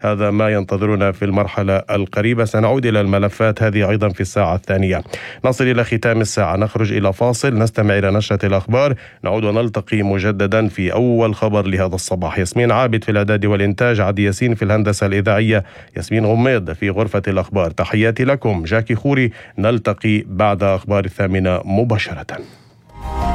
هذا ما ينتظرنا في المرحلة القريبة. سنعود إلى الملفات هذه أيضا في الساعة الثانية. نصل إلى ختام الساعة، نخرج إلى فاصل، نستمع إلى نشرة الأخبار، نعود ونلتقي مجددا في أول خبر لهذا الصباح. ياسمين عابد في الإعداد والإنتاج، عدي ياسين في الهندسة الإذاعية، ياسمين غميض في غرفة الأخبار. تحياتي لكم، جاكي خوري. نلتقي بعد أخبار 8 مباشرة.